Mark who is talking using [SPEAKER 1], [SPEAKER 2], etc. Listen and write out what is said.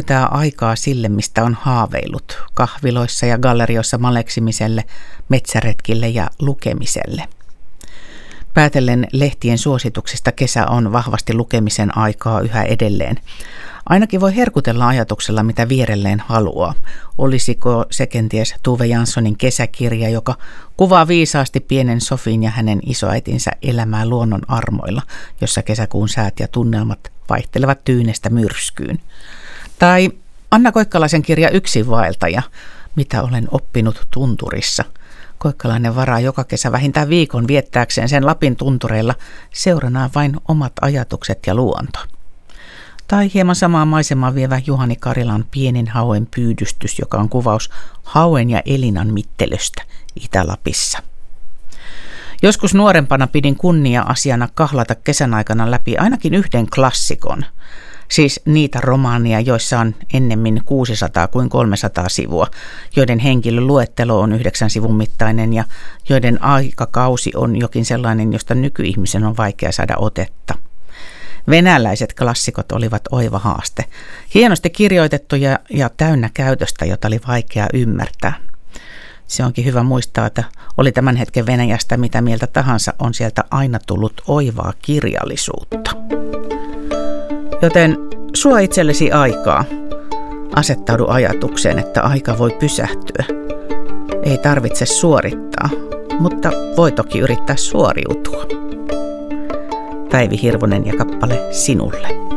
[SPEAKER 1] löytää aikaa sille, mistä on haaveillut, kahviloissa ja gallerioissa maleksimiselle, metsäretkille ja lukemiselle. Päätellen lehtien suosituksista kesä on vahvasti lukemisen aikaa yhä edelleen. Ainakin voi herkutella ajatuksella, mitä vierelleen haluaa. Olisiko se kenties Tove Janssonin kesäkirja, joka kuvaa viisaasti pienen Sofin ja hänen isoäitinsä elämää luonnon armoilla, jossa kesäkuun säät ja tunnelmat vaihtelevat tyynestä myrskyyn. Tai Anna Koikkalaisen kirja Yksinvaeltaja, mitä olen oppinut tunturissa. Koikkalainen varaa joka kesä vähintään viikon viettääkseen sen Lapin tuntureilla seuranaan vain omat ajatukset ja luonto. Tai hieman samaa maisemaa vievä Juhani Karilan Pienin hauen pyydystys, joka on kuvaus hauen ja Elinan mittelöstä Itä-Lapissa. Joskus nuorempana pidin kunnia-asiana kahlata kesän aikana läpi ainakin yhden klassikon. Siis niitä romaania, joissa on ennemmin 600 kuin 300 sivua, joiden henkilöluettelo on 9 sivun mittainen ja joiden aikakausi on jokin sellainen, josta nykyihmisen on vaikea saada otetta. Venäläiset klassikot olivat oiva haaste. Hienosti kirjoitettuja ja täynnä käytöstä, jota oli vaikea ymmärtää. Se onkin hyvä muistaa, että oli tämän hetken Venäjästä mitä mieltä tahansa, on sieltä aina tullut oivaa kirjallisuutta. Joten suo itsellesi aikaa. Asettaudu ajatukseen, että aika voi pysähtyä. Ei tarvitse suorittaa, mutta voi toki yrittää suoriutua. Päivi Hirvonen ja kappale Sinulle.